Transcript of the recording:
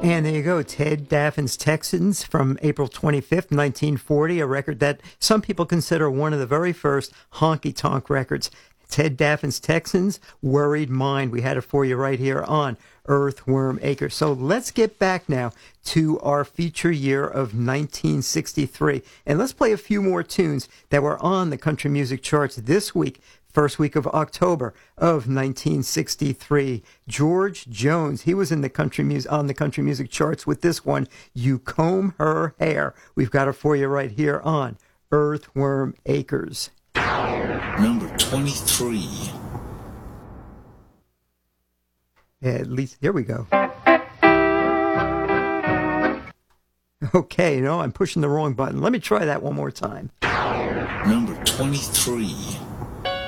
And there you go, Ted Daffin's Texans from April 25th, 1940, a record that some people consider one of the very first honky-tonk records. Ted Daffin's Texans, Worried Mind. We had it for you right here on Earthworm Acre. So let's get back now to our feature year of 1963. And let's play a few more tunes that were on the country music charts this week. First week of October of 1963, George Jones. He was in the on the country music charts with this one, "You Comb Her Hair." We've got it for you right here on Earthworm Acres. Number 23. At least here we go. Okay, no, I'm pushing the wrong button. Let me try that one more time. Number 23.